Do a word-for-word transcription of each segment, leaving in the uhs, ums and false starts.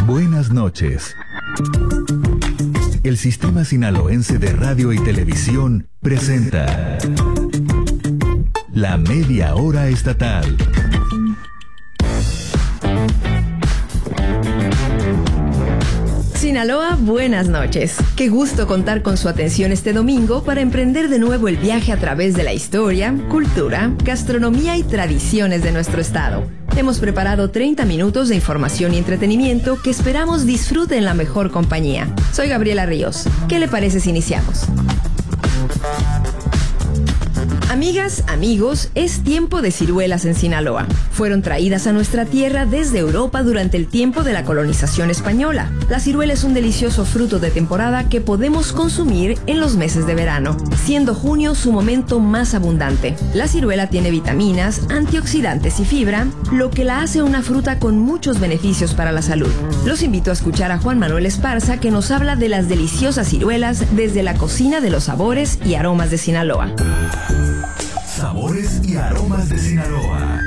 Buenas noches. El Sistema Sinaloense de Radio y Televisión presenta La Media Hora Estatal. Sinaloa, buenas noches. Qué gusto contar con su atención este domingo para emprender de nuevo el viaje a través de la historia, cultura, gastronomía y tradiciones de nuestro estado. Hemos preparado treinta minutos de información y entretenimiento que esperamos disfruten en la mejor compañía. Soy Gabriela Ríos. ¿Qué le parece si iniciamos? Amigas, amigos, es tiempo de ciruelas en Sinaloa. Fueron traídas a nuestra tierra desde Europa durante el tiempo de la colonización española. La ciruela es un delicioso fruto de temporada que podemos consumir en los meses de verano, siendo junio su momento más abundante. La ciruela tiene vitaminas, antioxidantes y fibra, lo que la hace una fruta con muchos beneficios para la salud. Los invito a escuchar a Juan Manuel Esparza, que nos habla de las deliciosas ciruelas desde la cocina de los sabores y aromas de Sinaloa. Sabores y aromas de Sinaloa.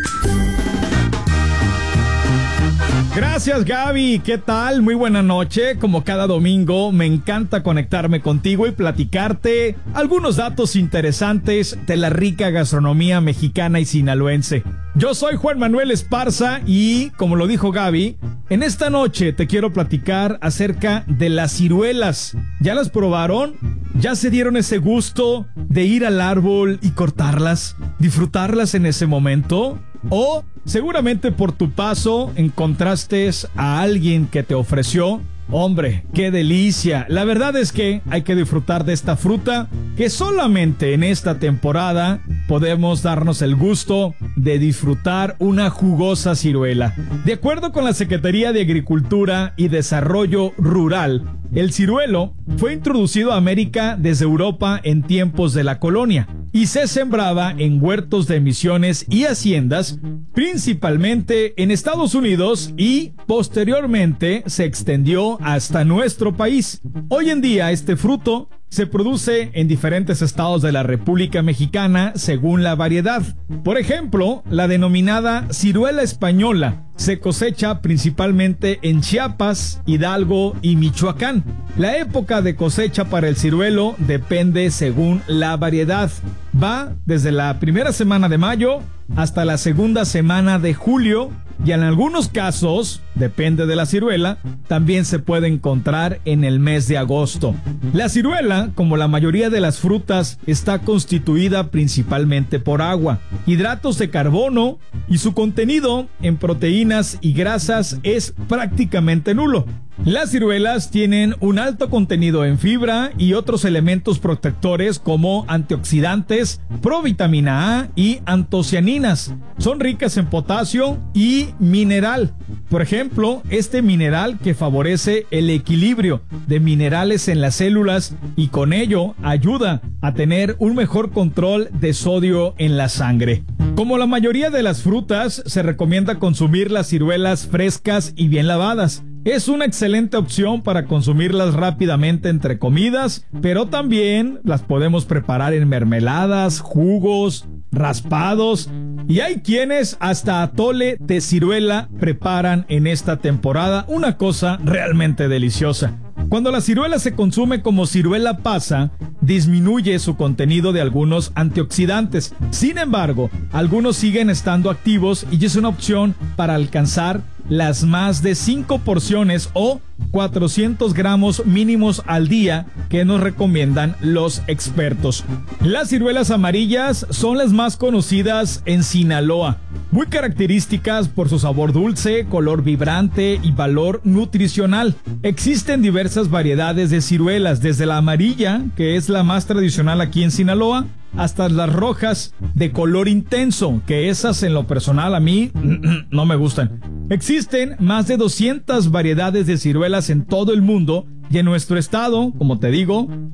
Gracias, Gaby. ¿Qué tal? Muy buena noche. Como cada domingo, me encanta conectarme contigo y platicarte algunos datos interesantes de la rica gastronomía mexicana y sinaloense. Yo soy Juan Manuel Esparza y, como lo dijo Gaby, en esta noche te quiero platicar acerca de las ciruelas. ¿Ya las probaron? ¿Ya se dieron ese gusto de ir al árbol y cortarlas? ¿Disfrutarlas en ese momento? ¿O seguramente por tu paso encontraste a alguien que te ofreció? Hombre, qué delicia. La verdad es que hay que disfrutar de esta fruta que solamente en esta temporada podemos darnos el gusto de disfrutar una jugosa ciruela. De acuerdo con la Secretaría de Agricultura y Desarrollo Rural, el ciruelo fue introducido a América desde Europa en tiempos de la colonia y se sembraba en huertos de misiones y haciendas, principalmente en Estados Unidos, y posteriormente se extendió hasta nuestro país. Hoy en día este fruto se produce en diferentes estados de la República Mexicana según la variedad. Por ejemplo, la denominada ciruela española se cosecha principalmente en Chiapas, Hidalgo y Michoacán. La época de cosecha para el ciruelo depende según la variedad. Va desde la primera semana de mayo hasta la segunda semana de julio, y en algunos casos, depende de la ciruela, también se puede encontrar en el mes de agosto. La ciruela, como la mayoría de las frutas, está constituida principalmente por agua, hidratos de carbono, y su contenido en proteínas y grasas es prácticamente nulo. Las ciruelas tienen un alto contenido en fibra y otros elementos protectores como antioxidantes, provitamina A y antocianinas. Son ricas en potasio y mineral. Por ejemplo, este mineral que favorece el equilibrio de minerales en las células y con ello ayuda a tener un mejor control de sodio en la sangre. Como la mayoría de las frutas, se recomienda consumir las ciruelas frescas y bien lavadas. Es una excelente opción para consumirlas rápidamente entre comidas, pero también las podemos preparar en mermeladas, jugos, raspados, y hay quienes hasta atole de ciruela preparan en esta temporada, una cosa realmente deliciosa. Cuando la ciruela se consume como ciruela pasa, disminuye su contenido de algunos antioxidantes. Sin embargo, algunos siguen estando activos y es una opción para alcanzar las más de cinco porciones o cuatrocientos gramos mínimos al día que nos recomiendan los expertos. Las ciruelas amarillas son las más conocidas en Sinaloa, muy características por su sabor dulce, color vibrante y valor nutricional. Existen diversas variedades de ciruelas, desde la amarilla, que es la más tradicional aquí en Sinaloa, hasta las rojas de color intenso, que esas en lo personal a mí no me gustan. Existen más de doscientas variedades de ciruelas en todo el mundo y en nuestro estado, como te digo,